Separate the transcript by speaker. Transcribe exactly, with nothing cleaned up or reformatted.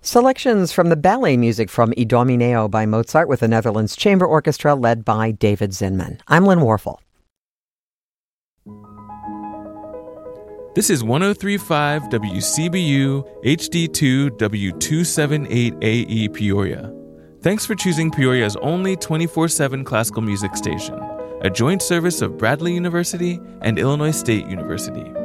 Speaker 1: Selections from the ballet music from Idomeneo by Mozart with the Netherlands Chamber Orchestra led by David Zinman. I'm Lynn Warfel.
Speaker 2: This is one oh three point five W C B U H D two W two seventy-eight A E Peoria. Thanks for choosing Peoria's only twenty-four seven classical music station, a joint service of Bradley University and Illinois State University.